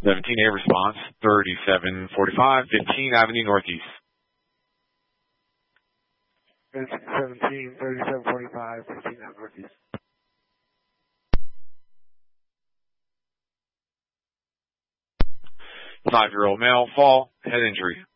17A response, 3745 15 Avenue Northeast. 17, 3745, 15 Avenue Northeast. 5-year-old male, fall, head injury.